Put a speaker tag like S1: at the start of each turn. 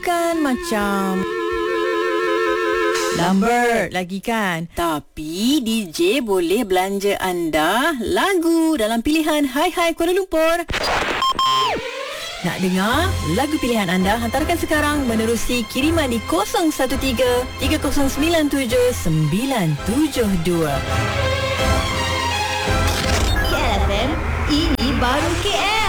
S1: Kan macam Lambert lagi kan. Tapi DJ boleh belanja anda lagu dalam pilihan Hai Hai Kuala Lumpur. Nak dengar lagu pilihan anda? Hantarkan sekarang menerusi kiriman di 013 3097 972.
S2: KLFM, ini baru KL.